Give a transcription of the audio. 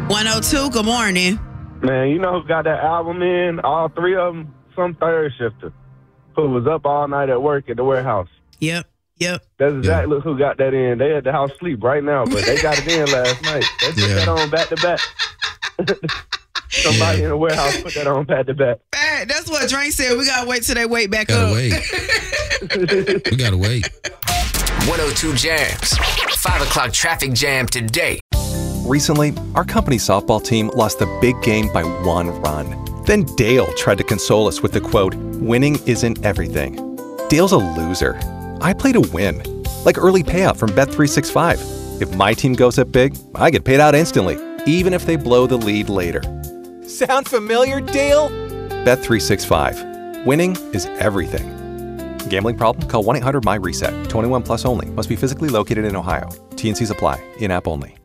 102, good morning. Man, you know who got that album in? All three of them? Some third shifter who was up all night at work at the warehouse. Yep. That's exactly who got that in. They at the house sleep right now, but they got it in last night. They put that on back to back. Somebody in the warehouse put that on back to back. Hey, that's what Drake said. We gotta wait till they wake back up. We gotta wait. 102 Jams. 5 o'clock traffic jam today. Recently, our company's softball team lost the big game by 1 run. Then Dale tried to console us with the quote, "Winning isn't everything." Dale's a loser. I play to win. Like early payout from Bet365. If my team goes up big, I get paid out instantly, even if they blow the lead later. Sound familiar, Dale? Bet365. Winning is everything. Gambling problem? Call 1-800-MY-RESET. 21 plus only. Must be physically located in Ohio. T&Cs apply. In-app only.